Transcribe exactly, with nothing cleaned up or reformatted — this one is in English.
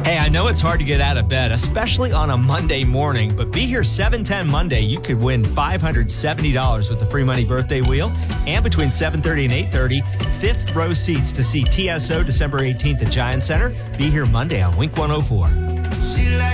Hey, I know it's hard to get out of bed, especially on a Monday morning, but be here seven ten Monday. You could win five hundred seventy dollars with the free money birthday wheel. And between seven thirty and eight thirty, fifth row seats to see T S O December eighteenth at Giant Center. Be here Monday on Wink one oh four. She like